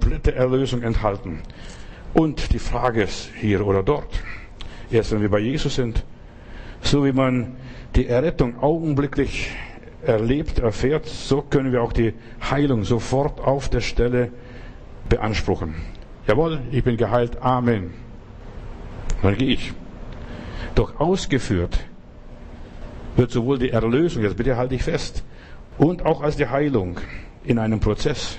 komplette Erlösung enthalten. Und die Frage ist hier oder dort. Erst wenn wir bei Jesus sind, so wie man die Errettung augenblicklich erlebt, erfährt, so können wir auch die Heilung sofort auf der Stelle beanspruchen. Jawohl, ich bin geheilt, Amen. Dann gehe ich. Doch ausgeführt wird sowohl die Erlösung, jetzt bitte halte ich fest, und auch als die Heilung in einem Prozess.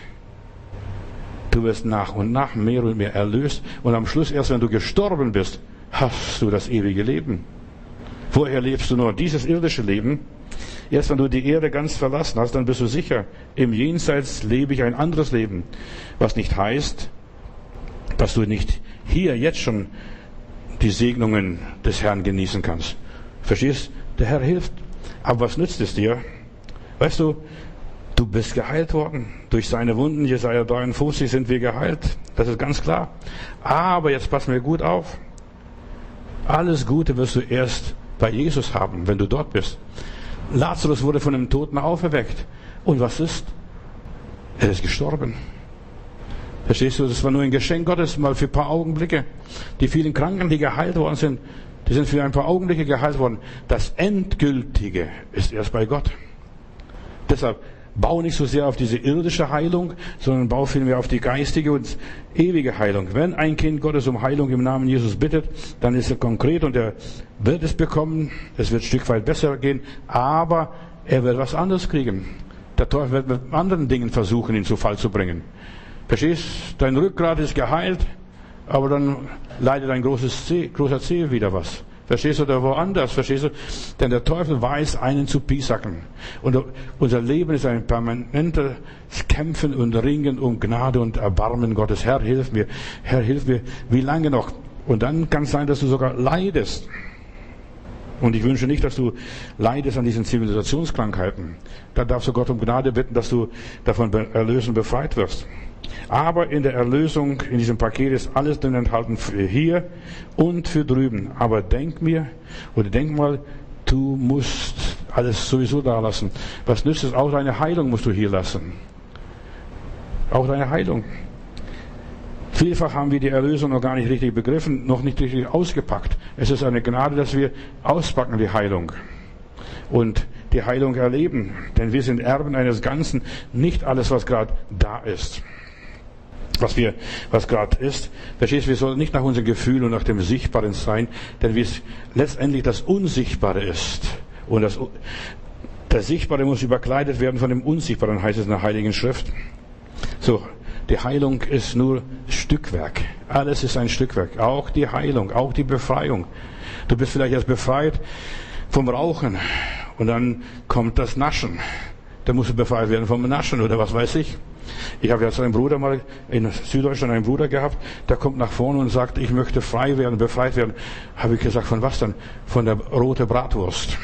Du wirst nach und nach mehr und mehr erlöst und am Schluss, erst wenn du gestorben bist, hast du das ewige Leben. Vorher lebst du nur dieses irdische Leben. Erst wenn du die Erde ganz verlassen hast, dann bist du sicher, im Jenseits lebe ich ein anderes Leben. Was nicht heißt, dass du nicht hier jetzt schon die Segnungen des Herrn genießen kannst. Verstehst? Der Herr hilft. Aber was nützt es dir? Weißt du, du bist geheilt worden. Durch seine Wunden, Jesaja 53, sind wir geheilt. Das ist ganz klar. Aber jetzt pass mir gut auf. Alles Gute wirst du erst bei Jesus haben, wenn du dort bist. Lazarus wurde von dem Toten auferweckt. Und was ist? Er ist gestorben. Verstehst du, das war nur ein Geschenk Gottes, mal für ein paar Augenblicke. Die vielen Kranken, die geheilt worden sind, die sind für ein paar Augenblicke geheilt worden. Das Endgültige ist erst bei Gott. Deshalb bau nicht so sehr auf diese irdische Heilung, sondern bau vielmehr auf die geistige und ewige Heilung. Wenn ein Kind Gottes um Heilung im Namen Jesus bittet, dann ist er konkret und er wird es bekommen. Es wird ein Stück weit besser gehen, aber er wird was anderes kriegen. Der Teufel wird mit anderen Dingen versuchen, ihn zu Fall zu bringen. Verstehst? Dein Rückgrat ist geheilt, aber dann leidet ein großer Zeh wieder was. Verstehst du, oder woanders, verstehst du? Denn der Teufel weiß, einen zu piesacken. Und unser Leben ist ein permanentes Kämpfen und Ringen um Gnade und Erbarmen Gottes. Herr, hilf mir. Herr, hilf mir. Wie lange noch? Und dann kann es sein, dass du sogar leidest. Und ich wünsche nicht, dass du leidest an diesen Zivilisationskrankheiten. Da darfst du Gott um Gnade bitten, dass du davon erlöst und befreit wirst. Aber in der Erlösung, in diesem Paket ist alles drin enthalten für hier und für drüben. Aber denk mal, du musst alles sowieso da lassen. Was nützt es? Auch deine Heilung musst du hier lassen. Auch deine Heilung. Vielfach haben wir die Erlösung noch gar nicht richtig begriffen, noch nicht richtig ausgepackt. Es ist eine Gnade, dass wir auspacken, die Heilung. Und die Heilung erleben. Denn wir sind Erben eines Ganzen, nicht alles, was gerade da ist. Was gerade ist. Verstehst du, wir sollen nicht nach unserem Gefühl und nach dem Sichtbaren sein, denn wie es letztendlich das Unsichtbare ist. Und das Sichtbare muss überkleidet werden von dem Unsichtbaren, heißt es in der Heiligen Schrift. So, die Heilung ist nur Stückwerk. Alles ist ein Stückwerk. Auch die Heilung, auch die Befreiung. Du bist vielleicht erst befreit vom Rauchen und dann kommt das Naschen. Da musst du befreit werden vom Naschen oder was weiß ich. Ich habe jetzt einen Bruder mal in Süddeutschland einen Bruder gehabt, der kommt nach vorne und sagt, ich möchte frei werden, befreit werden. Habe ich gesagt, von was denn? Von der roten Bratwurst.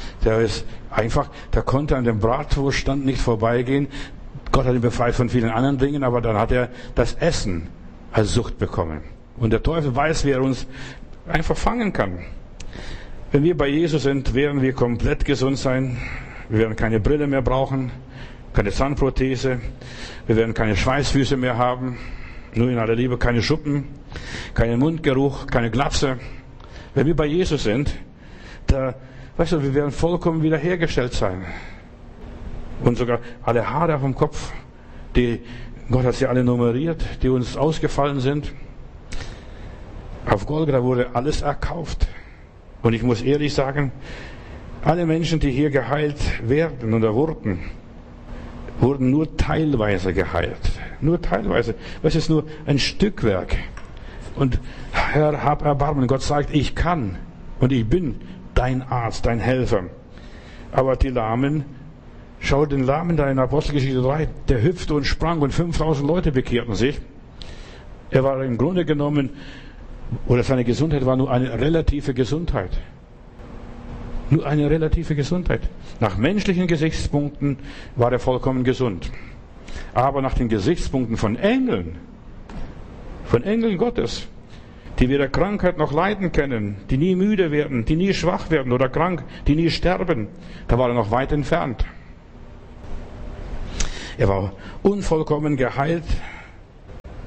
Der konnte an dem Bratwurststand nicht vorbeigehen. Gott hat ihn befreit von vielen anderen Dingen, aber dann hat er das Essen als Sucht bekommen. Und der Teufel weiß, wie er uns einfach fangen kann. Wenn wir bei Jesus sind, werden wir komplett gesund sein. Wir werden keine Brille mehr brauchen, keine Zahnprothese. Wir werden keine Schweißfüße mehr haben. Nur in aller Liebe keine Schuppen, keinen Mundgeruch, keine Glatze. Wenn wir bei Jesus sind, wir werden vollkommen wiederhergestellt sein. Und sogar alle Haare auf dem Kopf, Gott hat sie alle nummeriert, die uns ausgefallen sind. Auf Golgatha wurde alles erkauft. Und ich muss ehrlich sagen, alle Menschen, die hier geheilt werden oder wurden nur teilweise geheilt. Nur teilweise. Das ist nur ein Stückwerk. Und Herr, hab Erbarmen. Gott sagt, ich kann und ich bin dein Arzt, dein Helfer. Aber die Lahmen, schau den Lahmen da in Apostelgeschichte 3, der hüpfte und sprang und 5000 Leute bekehrten sich. Er war im Grunde genommen, oder seine Gesundheit war nur eine relative Gesundheit. Nur eine relative Gesundheit. Nach menschlichen Gesichtspunkten war er vollkommen gesund. Aber nach den Gesichtspunkten von Engeln Gottes, die weder Krankheit noch Leiden kennen, die nie müde werden, die nie schwach werden oder krank, die nie sterben, da war er noch weit entfernt. Er war unvollkommen geheilt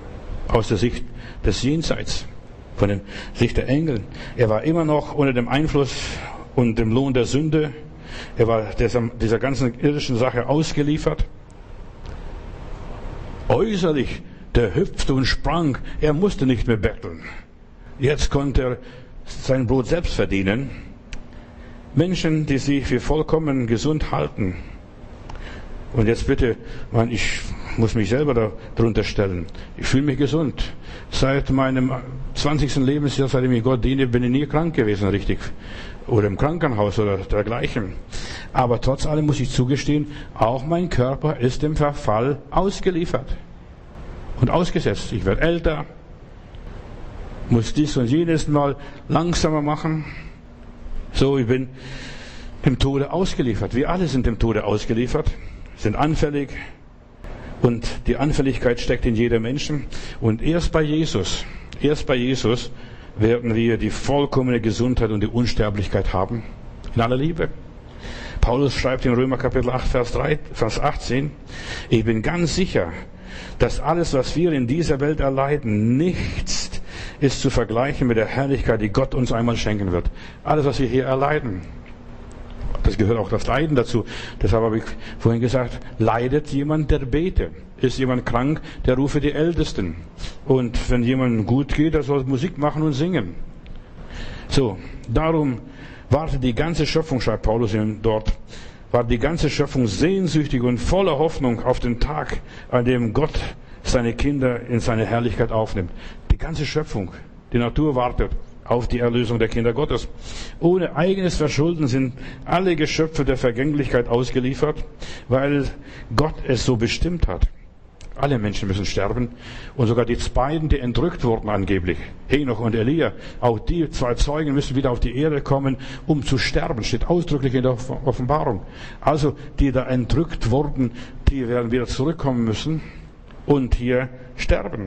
aus der Sicht des Jenseits, von der Sicht der Engel. Er war immer noch unter dem Einfluss und dem Lohn der Sünde. Er war dieser ganzen irdischen Sache ausgeliefert. Äußerlich, der hüpfte und sprang. Er musste nicht mehr betteln. Jetzt konnte er sein Brot selbst verdienen. Menschen, die sich für vollkommen gesund halten. Und jetzt bitte, ich muss mich selber darunter stellen. Ich fühle mich gesund. Seit meinem 20. Lebensjahr, seitdem ich Gott diene, bin ich nie krank gewesen, richtig. Oder im Krankenhaus oder dergleichen. Aber trotz allem muss ich zugestehen, auch mein Körper ist dem Verfall ausgeliefert. Und ausgesetzt. Ich werde älter, muss dies und jenes mal langsamer machen. So, ich bin dem Tode ausgeliefert. Wir alle sind dem Tode ausgeliefert, sind anfällig. Und die Anfälligkeit steckt in jedem Menschen. Und erst bei Jesus werden wir die vollkommene Gesundheit und die Unsterblichkeit haben. In aller Liebe. Paulus schreibt in Römer Kapitel 8, Vers 18, ich bin ganz sicher, dass alles, was wir in dieser Welt erleiden, nichts ist zu vergleichen mit der Herrlichkeit, die Gott uns einmal schenken wird. Alles, was wir hier erleiden. Das gehört auch das Leiden dazu. Deshalb habe ich vorhin gesagt, leidet jemand, der bete. Ist jemand krank, der rufe die Ältesten. Und wenn jemand gut geht, der soll Musik machen und singen. So, darum wartet die ganze Schöpfung, schreibt Paulus dort, war die ganze Schöpfung sehnsüchtig und voller Hoffnung auf den Tag, an dem Gott seine Kinder in seine Herrlichkeit aufnimmt. Die ganze Schöpfung, die Natur wartet auf die Erlösung der Kinder Gottes. Ohne eigenes Verschulden sind alle Geschöpfe der Vergänglichkeit ausgeliefert, weil Gott es so bestimmt hat. Alle Menschen müssen sterben. Und sogar die beiden, die entrückt wurden angeblich, Henoch und Elia, auch die 2 Zeugen müssen wieder auf die Erde kommen, um zu sterben. Steht ausdrücklich in der Offenbarung. Also die da entrückt wurden, die werden wieder zurückkommen müssen und hier sterben.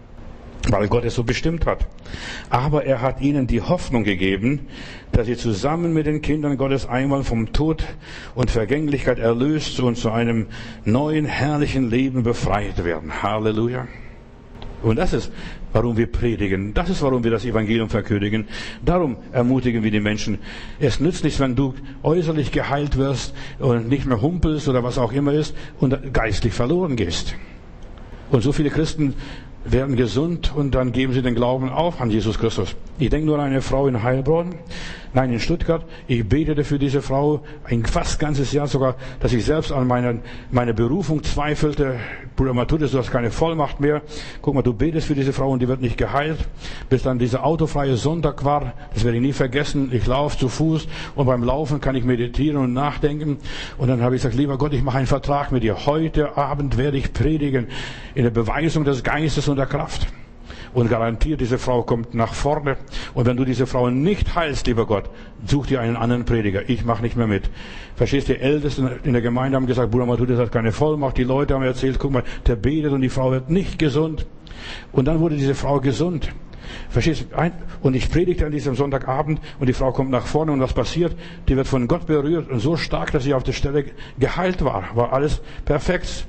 Weil Gott es so bestimmt hat. Aber er hat ihnen die Hoffnung gegeben, dass sie zusammen mit den Kindern Gottes einmal vom Tod und Vergänglichkeit erlöst und zu einem neuen, herrlichen Leben befreit werden. Halleluja. Und das ist, warum wir predigen. Das ist, warum wir das Evangelium verkündigen. Darum ermutigen wir die Menschen. Es nützt nichts, wenn du äußerlich geheilt wirst und nicht mehr humpelst oder was auch immer ist und geistlich verloren gehst. Und so viele Christen werden gesund und dann geben sie den Glauben auf an Jesus Christus. Ich denke nur an eine Frau in Heilbronn, in Stuttgart. Ich betete für diese Frau ein fast ganzes Jahr sogar, dass ich selbst an meine Berufung zweifelte. Bruder Matthäus, du hast keine Vollmacht mehr. Guck mal, du betest für diese Frau und die wird nicht geheilt. Bis dann dieser autofreie Sonntag war, das werde ich nie vergessen. Ich laufe zu Fuß und beim Laufen kann ich meditieren und nachdenken. Und dann habe ich gesagt, lieber Gott, ich mache einen Vertrag mit dir. Heute Abend werde ich predigen in der Beweisung des Geistes und der Kraft. Und garantiert, diese Frau kommt nach vorne. Und wenn du diese Frau nicht heilst, lieber Gott, such dir einen anderen Prediger. Ich mache nicht mehr mit. Verstehst du, die Ältesten in der Gemeinde haben gesagt, Bruder Matthäus hat keine Vollmacht. Die Leute haben erzählt, guck mal, der betet und die Frau wird nicht gesund. Und dann wurde diese Frau gesund. Verstehst du? Und ich predigte an diesem Sonntagabend und die Frau kommt nach vorne und was passiert? Die wird von Gott berührt und so stark, dass sie auf der Stelle geheilt war. War alles perfekt.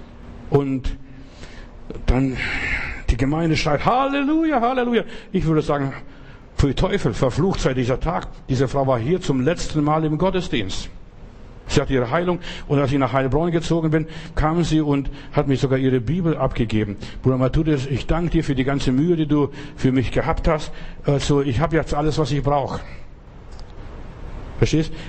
Und dann die Gemeinde schreit, Halleluja, Halleluja. Ich würde sagen, für Teufel, verflucht sei dieser Tag. Diese Frau war hier zum letzten Mal im Gottesdienst. Sie hatte ihre Heilung und als ich nach Heilbronn gezogen bin, kam sie und hat mir sogar ihre Bibel abgegeben. Bruder Matthäus, ich danke dir für die ganze Mühe, die du für mich gehabt hast. Also ich habe jetzt alles, was ich brauche. Verstehst?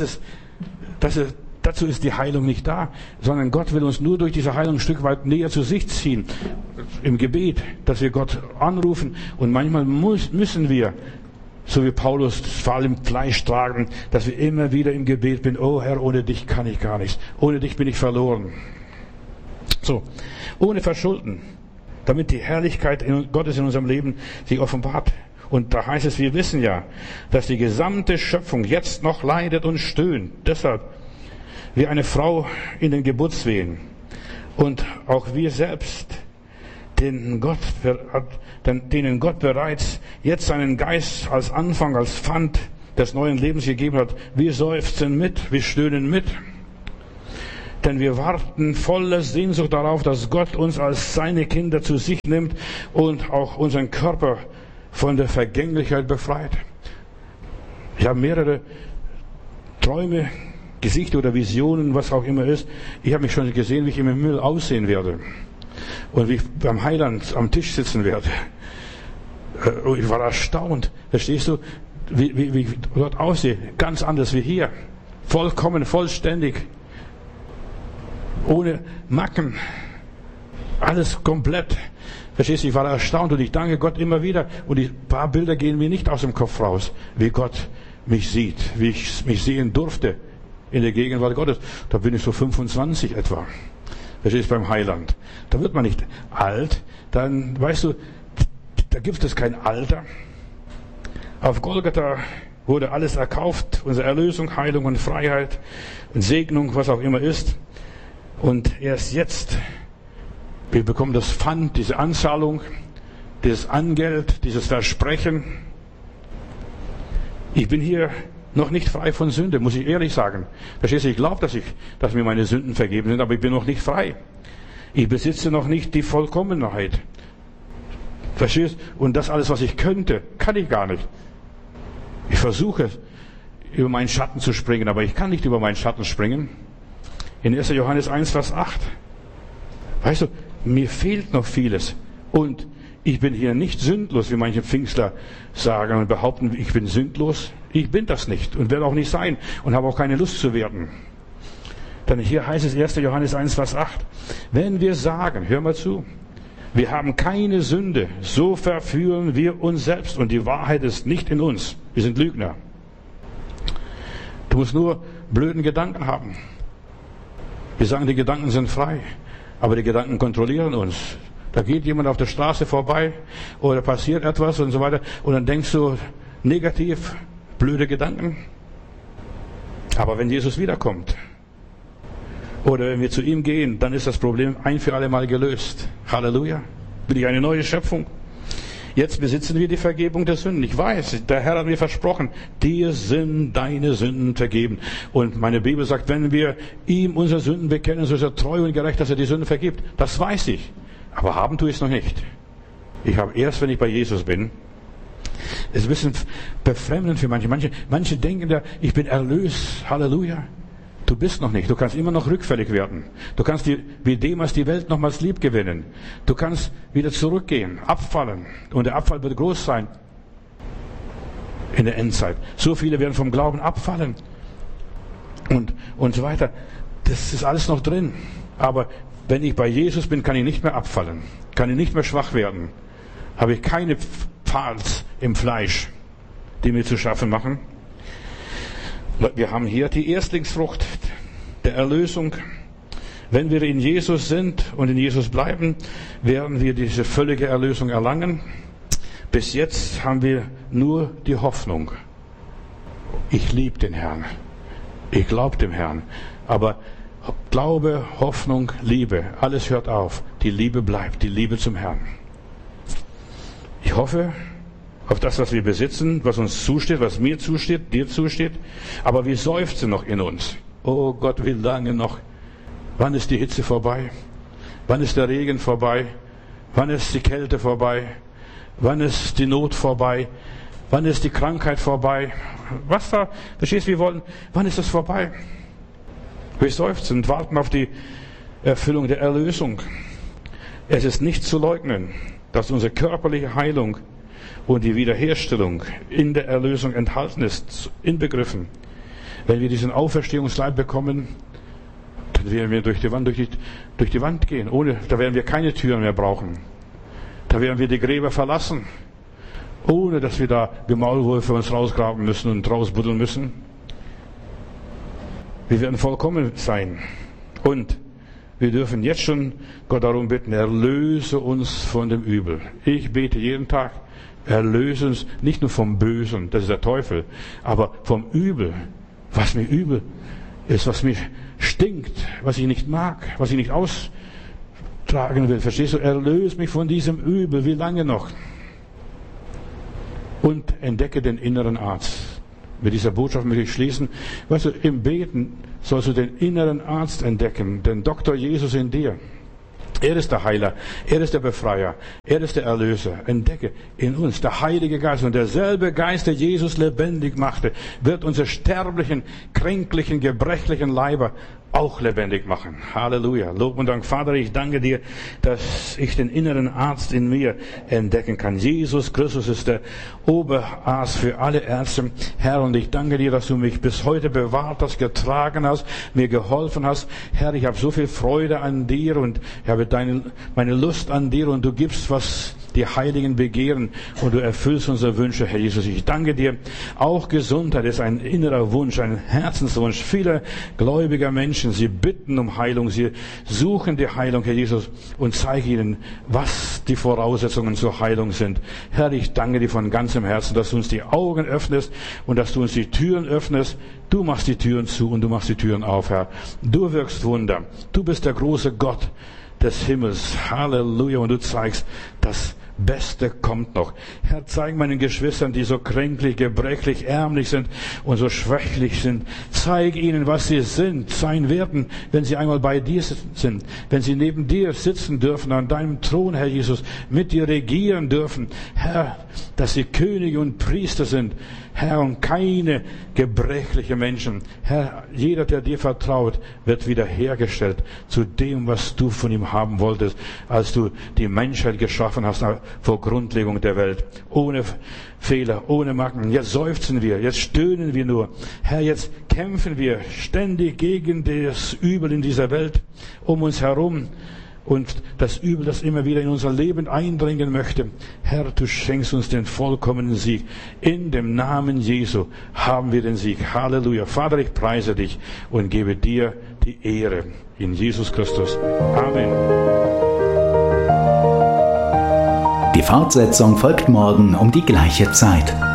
Dazu ist die Heilung nicht da, sondern Gott will uns nur durch diese Heilung ein Stück weit näher zu sich ziehen. Im Gebet, dass wir Gott anrufen. Und manchmal müssen wir, so wie Paulus, vor allem Fleisch tragen, dass wir immer wieder im Gebet bin, oh Herr, ohne dich kann ich gar nichts. Ohne dich bin ich verloren. So, ohne Verschulden, damit die Herrlichkeit Gottes in unserem Leben sich offenbart. Und da heißt es, wir wissen ja, dass die gesamte Schöpfung jetzt noch leidet und stöhnt. Deshalb wie eine Frau in den Geburtswehen. Und auch wir selbst, denen Gott bereits jetzt seinen Geist als Anfang, als Pfand des neuen Lebens gegeben hat, wir seufzen mit, wir stöhnen mit. Denn wir warten voller Sehnsucht darauf, dass Gott uns als seine Kinder zu sich nimmt und auch unseren Körper von der Vergänglichkeit befreit. Ich habe mehrere Träume, Gesichter oder Visionen, was auch immer ist. Ich habe mich schon gesehen, wie ich im Himmel aussehen werde. Und wie ich beim Heiland am Tisch sitzen werde. Ich war erstaunt. Verstehst du, wie ich dort aussehe? Ganz anders wie hier. Vollkommen, vollständig. Ohne Macken. Alles komplett. Verstehst du, ich war erstaunt und ich danke Gott immer wieder. Und die paar Bilder gehen mir nicht aus dem Kopf raus, wie Gott mich sieht, wie ich mich sehen durfte in der Gegenwart Gottes. Da bin ich so 25 etwa. Verstehst du, beim Heiland. Da wird man nicht alt. Dann, weißt du, da gibt es kein Alter. Auf Golgatha wurde alles erkauft. Unsere Erlösung, Heilung und Freiheit und Segnung, was auch immer ist. Und erst jetzt, wir bekommen das Pfand, diese Anzahlung, dieses Angeld, dieses Versprechen. Ich bin hier noch nicht frei von Sünde, muss ich ehrlich sagen. Verstehst du, ich glaube, dass mir meine Sünden vergeben sind, aber ich bin noch nicht frei. Ich besitze noch nicht die Vollkommenheit. Verstehst du? Und das alles, was ich könnte, kann ich gar nicht. Ich versuche, über meinen Schatten zu springen, aber ich kann nicht über meinen Schatten springen. In 1. Johannes 1, Vers 8. Weißt du, mir fehlt noch vieles. Und ich bin hier nicht sündlos, wie manche Pfingstler sagen und behaupten, ich bin sündlos. Ich bin das nicht und werde auch nicht sein und habe auch keine Lust zu werden. Denn hier heißt es 1. Johannes 1, Vers 8. Wenn wir sagen, hör mal zu, wir haben keine Sünde, so verführen wir uns selbst und die Wahrheit ist nicht in uns. Wir sind Lügner. Du musst nur blöden Gedanken haben. Wir sagen, die Gedanken sind frei, aber die Gedanken kontrollieren uns. Da geht jemand auf der Straße vorbei oder passiert etwas und so weiter und dann denkst du negativ, blöde Gedanken. Aber wenn Jesus wiederkommt oder wenn wir zu ihm gehen, dann ist das Problem ein für alle Mal gelöst. Halleluja. Bin ich eine neue Schöpfung. Jetzt besitzen wir die Vergebung der Sünden. Ich weiß, der Herr hat mir versprochen, dir sind deine Sünden vergeben. Und meine Bibel sagt, wenn wir ihm unsere Sünden bekennen, so ist er treu und gerecht, dass er die Sünden vergibt. Das weiß ich. Aber haben tue ich es noch nicht. Ich habe erst, wenn ich bei Jesus bin. Es ist ein bisschen befremdend für manche. Manche denken da, ich bin erlöst. Halleluja. Du bist noch nicht. Du kannst immer noch rückfällig werden. Du kannst wie Demas die Welt nochmals lieb gewinnen. Du kannst wieder zurückgehen, abfallen. Und der Abfall wird groß sein in der Endzeit. So viele werden vom Glauben abfallen. Und so weiter. Das ist alles noch drin. Aber wenn ich bei Jesus bin, kann ich nicht mehr abfallen. Kann ich nicht mehr schwach werden. Habe ich keine Pfahls im Fleisch, die mir zu schaffen machen. Wir haben hier die Erstlingsfrucht der Erlösung. Wenn wir in Jesus sind und in Jesus bleiben, werden wir diese völlige Erlösung erlangen. Bis jetzt haben wir nur die Hoffnung. Ich liebe den Herrn. Ich glaube dem Herrn. Aber Glaube, Hoffnung, Liebe, alles hört auf. Die Liebe bleibt, die Liebe zum Herrn. Ich hoffe auf das, was wir besitzen, was uns zusteht, was mir zusteht, dir zusteht. Aber wir seufzen noch in uns. Oh Gott, wie lange noch? Wann ist die Hitze vorbei? Wann ist der Regen vorbei? Wann ist die Kälte vorbei? Wann ist die Not vorbei? Wann ist die Krankheit vorbei? Was da? Verstehst du, wir wollen, wann ist das vorbei? Wir seufzen und warten auf die Erfüllung der Erlösung. Es ist nicht zu leugnen, dass unsere körperliche Heilung und die Wiederherstellung in der Erlösung enthalten ist, inbegriffen. Wenn wir diesen Auferstehungsleib bekommen, dann werden wir durch die Wand gehen. Da werden wir keine Türen mehr brauchen. Da werden wir die Gräber verlassen, ohne dass wir da wie Maulwürfe uns rausgraben müssen und rausbuddeln müssen. Wir werden vollkommen sein. Und wir dürfen jetzt schon Gott darum bitten, erlöse uns von dem Übel. Ich bete jeden Tag, erlöse uns nicht nur vom Bösen, das ist der Teufel, aber vom Übel, was mir übel ist, was mir stinkt, was ich nicht mag, was ich nicht austragen will. Verstehst du? Erlöse mich von diesem Übel. Wie lange noch? Und entdecke den inneren Arzt. Mit dieser Botschaft möchte ich schließen. Weißt du, im Beten sollst du den inneren Arzt entdecken, den Doktor Jesus in dir. Er ist der Heiler, er ist der Befreier, er ist der Erlöser. Entdecke in uns der Heilige Geist. Und derselbe Geist, der Jesus lebendig machte, wird unsere sterblichen, kränklichen, gebrechlichen Leiber auch lebendig machen. Halleluja. Lob und Dank. Vater, ich danke dir, dass ich den inneren Arzt in mir entdecken kann. Jesus Christus ist der Oberarzt für alle Ärzte. Herr, und ich danke dir, dass du mich bis heute bewahrt hast, getragen hast, mir geholfen hast. Herr, ich habe so viel Freude an dir und ich habe meine Lust an dir und du gibst, was die Heiligen begehren und du erfüllst unsere Wünsche, Herr Jesus. Ich danke dir. Auch Gesundheit ist ein innerer Wunsch, ein Herzenswunsch vieler gläubiger Menschen. Sie bitten um Heilung, sie suchen die Heilung, Herr Jesus, und zeige ihnen, was die Voraussetzungen zur Heilung sind. Herr, ich danke dir von ganzem Herzen, dass du uns die Augen öffnest und dass du uns die Türen öffnest. Du machst die Türen zu und du machst die Türen auf, Herr. Du wirkst Wunder. Du bist der große Gott des Himmels. Halleluja. Und du zeigst, das Beste kommt noch. Herr, zeig meinen Geschwistern, die so kränklich, gebrechlich, ärmlich sind und so schwächlich sind. Zeig ihnen, was sie sein werden, wenn sie einmal bei dir sind. Wenn sie neben dir sitzen dürfen, an deinem Thron, Herr Jesus, mit dir regieren dürfen. Herr, dass sie Könige und Priester sind. Herr, und keine gebrechliche Menschen. Herr, jeder, der dir vertraut, wird wiederhergestellt zu dem, was du von ihm haben wolltest, als du die Menschheit geschaffen hast vor Grundlegung der Welt. Ohne Fehler, ohne Macken. Jetzt seufzen wir, jetzt stöhnen wir nur. Herr, jetzt kämpfen wir ständig gegen das Übel in dieser Welt um uns herum. Und das Übel, das immer wieder in unser Leben eindringen möchte. Herr, du schenkst uns den vollkommenen Sieg. In dem Namen Jesu haben wir den Sieg. Halleluja. Vater, ich preise dich und gebe dir die Ehre. In Jesus Christus. Amen. Die Fortsetzung folgt morgen um die gleiche Zeit.